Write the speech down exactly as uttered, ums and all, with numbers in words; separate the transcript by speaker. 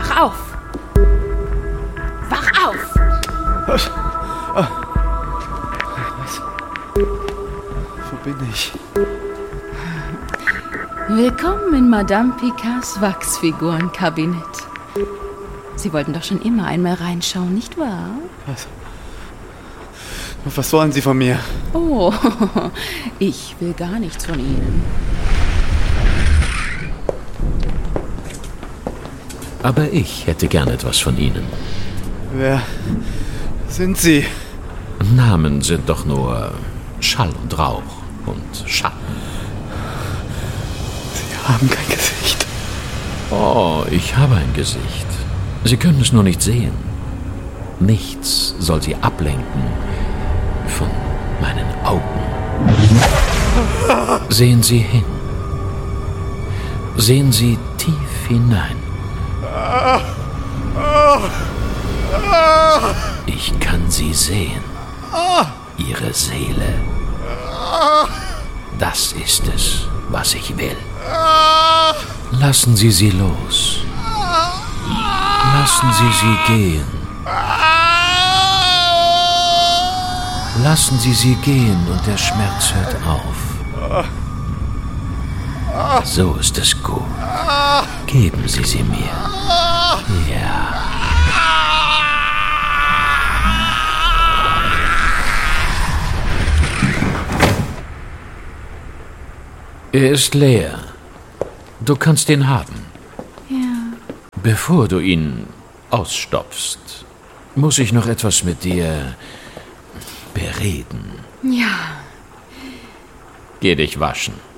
Speaker 1: Wach auf! Wach auf!
Speaker 2: Was? Ah. Was? Wo bin ich?
Speaker 1: Willkommen in Madame Picards Wachsfigurenkabinett. Sie wollten doch schon immer einmal reinschauen, nicht wahr?
Speaker 2: Was? Was wollen Sie von mir?
Speaker 1: Oh, ich will gar nichts von Ihnen.
Speaker 3: Aber ich hätte gern etwas von Ihnen.
Speaker 2: Wer sind Sie?
Speaker 3: Namen sind doch nur Schall und Rauch und Schatten.
Speaker 2: Sie haben kein Gesicht.
Speaker 3: Oh, ich habe ein Gesicht. Sie können es nur nicht sehen. Nichts soll Sie ablenken von meinen Augen. Sehen Sie hin. Sehen Sie tief hinein. Ich kann Sie sehen. Ihre Seele. Das ist es, was ich will. Lassen Sie sie los. Lassen Sie sie gehen. Lassen Sie sie gehen und der Schmerz hört auf. So ist es gut. Geben Sie sie mir. Ja. Er ist leer. Du kannst ihn haben.
Speaker 1: Ja.
Speaker 3: Bevor du ihn ausstopfst, muss ich noch etwas mit dir bereden.
Speaker 1: Ja.
Speaker 3: Geh dich waschen.